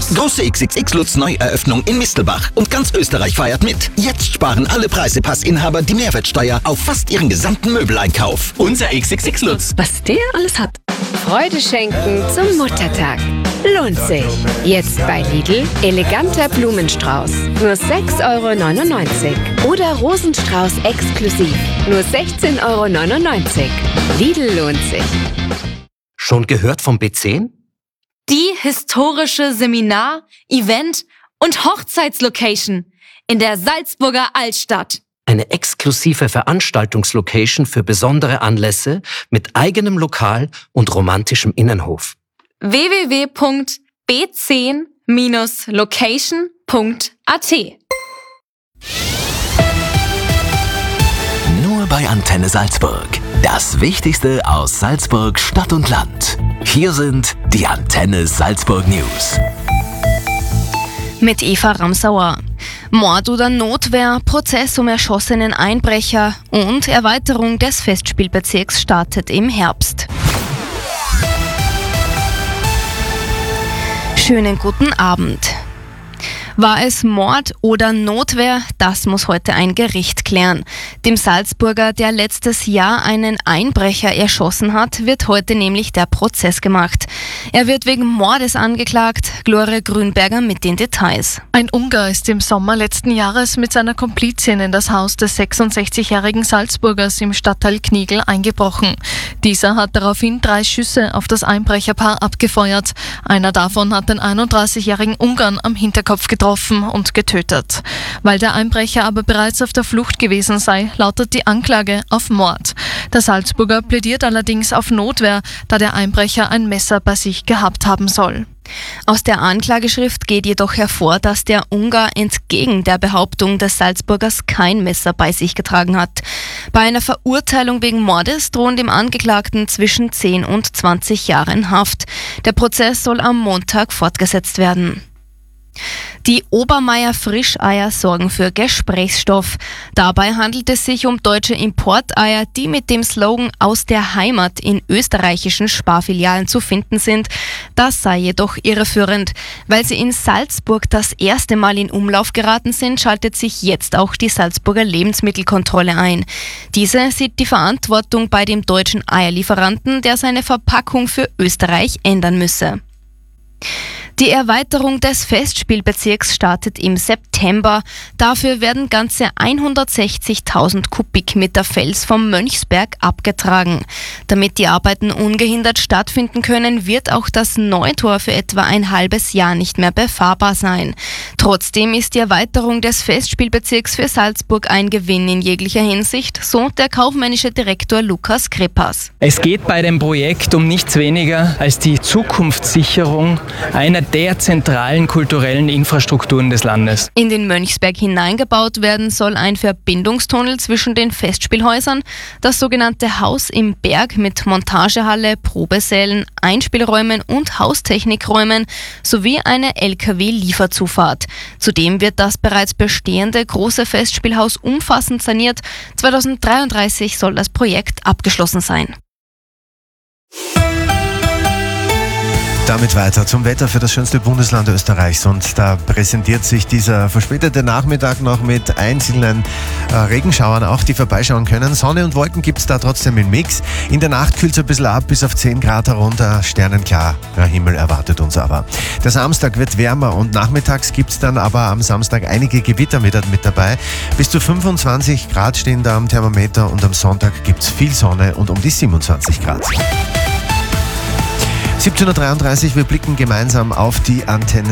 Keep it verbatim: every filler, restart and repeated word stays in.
Große X X X-Lutz-Neueröffnung in Mistelbach und ganz Österreich feiert mit. Jetzt sparen alle Preisepassinhaber die Mehrwertsteuer auf fast ihren gesamten Möbeleinkauf. Unser X X X-Lutz. Was der alles hat. Freude schenken zum Muttertag. Lohnt sich. Jetzt bei Lidl eleganter Blumenstrauß. Nur sechs Euro neunundneunzig. Oder Rosenstrauß exklusiv. Nur sechzehn Euro neunundneunzig. Lidl lohnt sich. Schon gehört vom B zehn? Die historische Seminar-, Event- und Hochzeitslocation in der Salzburger Altstadt. Eine exklusive Veranstaltungslocation für besondere Anlässe mit eigenem Lokal und romantischem Innenhof. w w w punkt b zehn Bindestrich location punkt a t. Nur bei Antenne Salzburg. Das Wichtigste aus Salzburg, Stadt und Land. Hier sind die Antenne Salzburg News. Mit Eva Ramsauer. Mord oder Notwehr, Prozess um erschossenen Einbrecher und Erweiterung des Festspielbezirks startet im Herbst. Schönen guten Abend. War es Mord oder Notwehr? Das muss heute ein Gericht klären. Dem Salzburger, der letztes Jahr einen Einbrecher erschossen hat, wird heute nämlich der Prozess gemacht. Er wird wegen Mordes angeklagt. Gloria Grünberger mit den Details. Ein Ungar ist im Sommer letzten Jahres mit seiner Komplizin in das Haus des sechsundsechzigjährigen Salzburgers im Stadtteil Kniegl eingebrochen. Dieser hat daraufhin drei Schüsse auf das Einbrecherpaar abgefeuert. Einer davon hat den einunddreißigjährigen Ungarn am Hinterkopf getroffen und getötet. Weil der Einbrecher aber bereits auf der Flucht gewesen sei, lautet die Anklage auf Mord. Der Salzburger plädiert allerdings auf Notwehr, da der Einbrecher ein Messer bei sich gehabt haben soll. Aus der Anklageschrift geht jedoch hervor, dass der Ungar entgegen der Behauptung des Salzburgers kein Messer bei sich getragen hat. Bei einer Verurteilung wegen Mordes drohen dem Angeklagten zwischen zehn und zwanzig Jahren Haft. Der Prozess soll am Montag fortgesetzt werden. Die Obermeier Frischeier sorgen für Gesprächsstoff. Dabei handelt es sich um deutsche Importeier, die mit dem Slogan „Aus der Heimat" in österreichischen Sparfilialen zu finden sind. Das sei jedoch irreführend. Weil sie in Salzburg das erste Mal in Umlauf geraten sind, schaltet sich jetzt auch die Salzburger Lebensmittelkontrolle ein. Diese sieht die Verantwortung bei dem deutschen Eierlieferanten, der seine Verpackung für Österreich ändern müsse. Die Erweiterung des Festspielbezirks startet im September. Dafür werden ganze hundertsechzigtausend Kubikmeter Fels vom Mönchsberg abgetragen. Damit die Arbeiten ungehindert stattfinden können, wird auch das Neutor für etwa ein halbes Jahr nicht mehr befahrbar sein. Trotzdem ist die Erweiterung des Festspielbezirks für Salzburg ein Gewinn in jeglicher Hinsicht, so der kaufmännische Direktor Lukas Krepas. Es geht bei dem Projekt um nichts weniger als die Zukunftssicherung einer der zentralen kulturellen Infrastrukturen des Landes. In den Mönchsberg hineingebaut werden soll ein Verbindungstunnel zwischen den Festspielhäusern, das sogenannte Haus im Berg mit Montagehalle, Probesälen, Einspielräumen und Haustechnikräumen sowie eine L K W-Lieferzufahrt. Zudem wird das bereits bestehende große Festspielhaus umfassend saniert. zweitausenddreiunddreißig soll das Projekt abgeschlossen sein. Damit weiter zum Wetter für das schönste Bundesland Österreichs. Und da präsentiert sich dieser verspätete Nachmittag noch mit einzelnen äh, Regenschauern, auch die vorbeischauen können. Sonne und Wolken gibt es da trotzdem im Mix. In der Nacht kühlt es ein bisschen ab, bis auf zehn Grad herunter. Sternenklarer Himmel erwartet uns aber. Der Samstag wird wärmer und nachmittags gibt es dann aber am Samstag einige Gewitter mit, mit dabei. Bis zu fünfundzwanzig Grad stehen da am Thermometer und am Sonntag gibt es viel Sonne und um die siebenundzwanzig Grad. siebzehn Uhr dreiunddreißig, wir blicken gemeinsam auf die Antenne